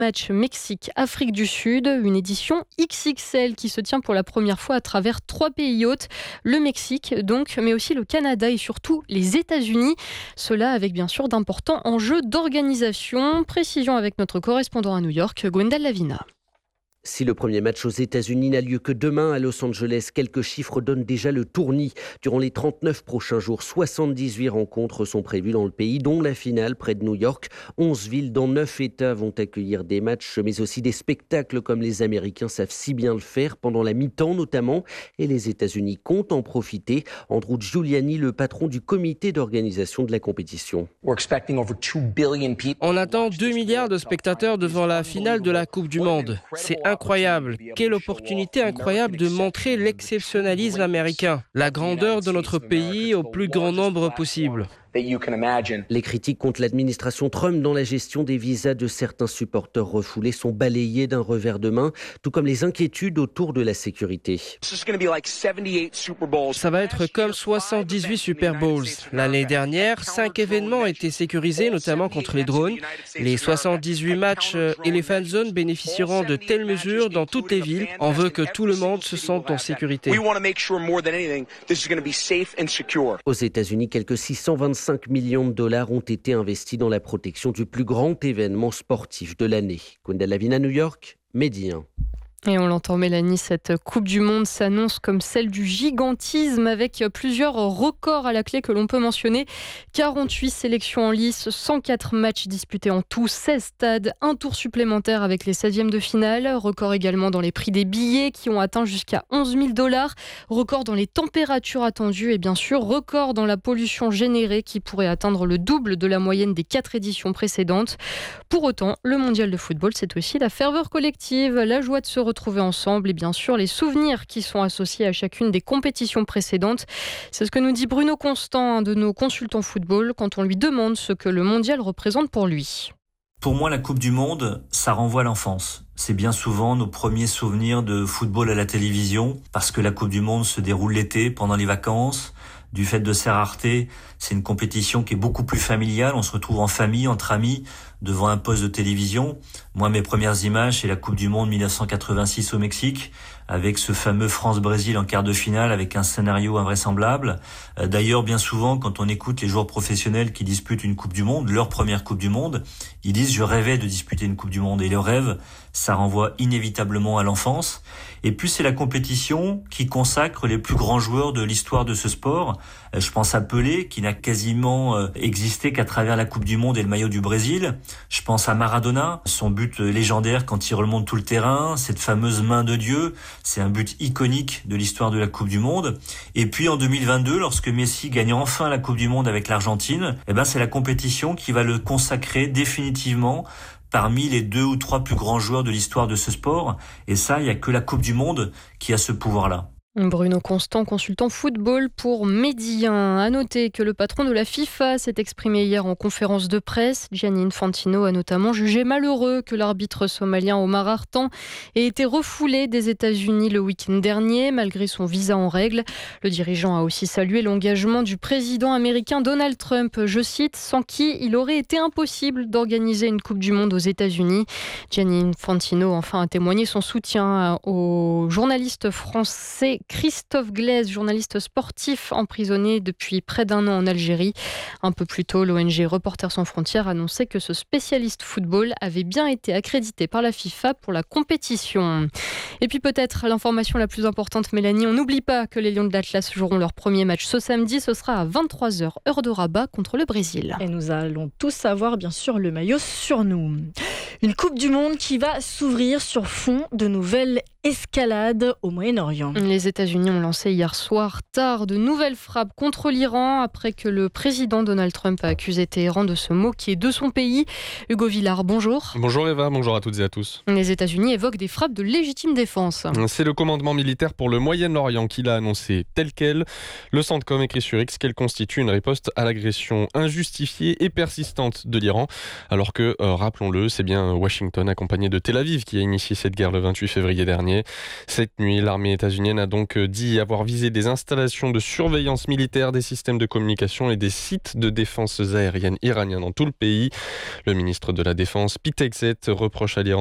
match Mexique-Afrique du Sud, une édition XXL qui se tient pour la première fois à travers 3 pays hôtes, le Mexique donc, mais aussi le Canada et surtout les États-Unis. Cela avec bien sûr d'importants enjeux d'organisation. Précision avec notre correspondant à New York, Gwendal Lavina. Si le premier match aux États-Unis n'a lieu que demain à Los Angeles, quelques chiffres donnent déjà le tournis. Durant les 39 prochains jours, 78 rencontres sont prévues dans le pays, dont la finale près de New York. 11 villes dans 9 États vont accueillir des matchs, mais aussi des spectacles comme les Américains savent si bien le faire, pendant la mi-temps notamment. Et les États-Unis comptent en profiter. Andrew Giuliani, le patron du comité d'organisation de la compétition. On attend 2 milliards de spectateurs devant la finale de la Coupe du Monde. C'est incroyable. Quelle opportunité incroyable de montrer l'exceptionnalisme américain, la grandeur de notre pays au plus grand nombre possible. Les critiques contre l'administration Trump dans la gestion des visas de certains supporters refoulés sont balayées d'un revers de main, tout comme les inquiétudes autour de la sécurité. Ça va être comme 78 Super Bowls. L'année dernière, 5 événements étaient sécurisés, notamment contre les drones. Les 78 matchs et les fan zones bénéficieront de telles mesures dans toutes les villes. On veut que tout le monde se sente en sécurité. Aux États-Unis, quelques 625 millions de dollars ont été investis dans la protection du plus grand événement sportif de l'année. Gwendal Lavina, New York, Midi 1. Et on l'entend, Mélanie, cette Coupe du Monde s'annonce comme celle du gigantisme avec plusieurs records à la clé que l'on peut mentionner. 48 sélections en lice, 104 matchs disputés en tout, 16 stades, un tour supplémentaire avec les 16e de finale. Record également dans les prix des billets qui ont atteint jusqu'à 11 000 $. Record dans les températures attendues et bien sûr record dans la pollution générée qui pourrait atteindre le double de la moyenne des 4 éditions précédentes. Pour autant, le mondial de football, c'est aussi la ferveur collective, la joie de se retrouver ensemble et bien sûr les souvenirs qui sont associés à chacune des compétitions précédentes. C'est ce que nous dit Bruno Constant, un de nos consultants football, quand on lui demande ce que le mondial représente pour lui. Pour moi, la Coupe du Monde, ça renvoie à l'enfance. C'est bien souvent nos premiers souvenirs de football à la télévision, parce que la Coupe du Monde se déroule l'été, pendant les vacances. Du fait de sa rareté, c'est une compétition qui est beaucoup plus familiale. On se retrouve en famille, entre amis, devant un poste de télévision. Moi, mes premières images, c'est la Coupe du Monde 1986 au Mexique, avec ce fameux France-Brésil en quart de finale, avec un scénario invraisemblable. D'ailleurs, bien souvent, quand on écoute les joueurs professionnels qui disputent une Coupe du Monde, leur première Coupe du Monde, ils disent « je rêvais de disputer une Coupe du Monde ». Et le rêve, ça renvoie inévitablement à l'enfance. Et puis, c'est la compétition qui consacre les plus grands joueurs de l'histoire de ce sport. Je pense à Pelé, qui n'a quasiment existé qu'à travers la Coupe du Monde et le maillot du Brésil. Je pense à Maradona, son but légendaire quand il remonte tout le terrain, cette fameuse main de Dieu, c'est un but iconique de l'histoire de la Coupe du Monde. Et puis en 2022, lorsque Messi gagne enfin la Coupe du Monde avec l'Argentine, c'est la compétition qui va le consacrer définitivement parmi les 2 ou 3 plus grands joueurs de l'histoire de ce sport. Et ça, il n'y a que la Coupe du Monde qui a ce pouvoir-là. Bruno Constant, consultant football pour Midi 1. À noter que le patron de la FIFA s'est exprimé hier en conférence de presse. Gianni Infantino a notamment jugé malheureux que l'arbitre somalien Omar Hartan ait été refoulé des États-Unis le week-end dernier, malgré son visa en règle. Le dirigeant a aussi salué l'engagement du président américain Donald Trump, je cite, sans qui il aurait été impossible d'organiser une Coupe du Monde aux États-Unis. Gianni Infantino enfin a témoigné son soutien au journaliste français Christophe Glaise, journaliste sportif emprisonné depuis près d'1 an en Algérie. Un peu plus tôt, l'ONG Reporters sans frontières annonçait que ce spécialiste football avait bien été accrédité par la FIFA pour la compétition. Et puis peut-être l'information la plus importante, Mélanie, on n'oublie pas que les Lions de l'Atlas joueront leur premier match ce samedi. Ce sera à 23h, heure de Rabat, contre le Brésil. Et nous allons tous avoir bien sûr le maillot sur nous. Une Coupe du Monde qui va s'ouvrir sur fond de nouvelles escalades au Moyen-Orient. Les États-Unis ont lancé hier soir tard de nouvelles frappes contre l'Iran après que le président Donald Trump a accusé Téhéran de se moquer de son pays. Hugo Villard, bonjour. Bonjour Eva, bonjour à toutes et à tous. Les États-Unis évoquent des frappes de légitime défense. C'est le commandement militaire pour le Moyen-Orient qui l'a annoncé tel quel. Le Centcom écrit sur X qu'elle constitue une riposte à l'agression injustifiée et persistante de l'Iran. Alors que, rappelons-le, c'est bien Washington accompagné de Tel Aviv qui a initié cette guerre le 28 février dernier. Cette nuit, l'armée états-unienne a donc dit avoir visé des installations de surveillance militaire, des systèmes de communication et des sites de défense aérienne iraniens dans tout le pays. Le ministre de la Défense, Pete Hegseth, reproche à l'Iran